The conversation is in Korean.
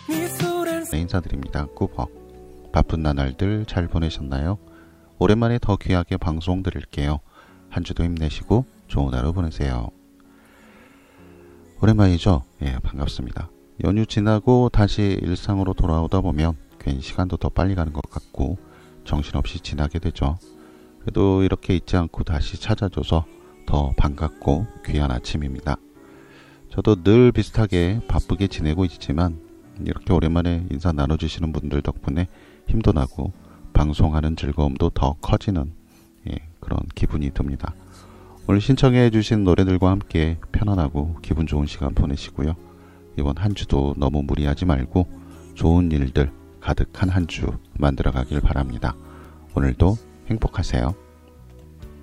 네, 인사드립니다. 꾸벅. 바쁜 나날들 잘 보내셨나요? 오랜만에 더 귀하게 방송 드릴게요. 한 주도 힘내시고 좋은 하루 보내세요. 오랜만이죠? 예, 반갑습니다. 연휴 지나고 다시 일상으로 돌아오다 보면 괜히 시간도 더 빨리 가는 것 같고 정신없이 지나게 되죠. 그래도 이렇게 잊지 않고 다시 찾아줘서 더 반갑고 귀한 아침입니다. 저도 늘 비슷하게 바쁘게 지내고 있지만 이렇게 오랜만에 인사 나눠주시는 분들 덕분에 힘도 나고 방송하는 즐거움도 더 커지는 그런 기분이 듭니다. 오늘 신청해 주신 노래들과 함께 편안하고 기분 좋은 시간 보내시고요. 이번 한 주도 너무 무리하지 말고 좋은 일들 가득한 한 주 만들어 가길 바랍니다. 오늘도 행복하세요.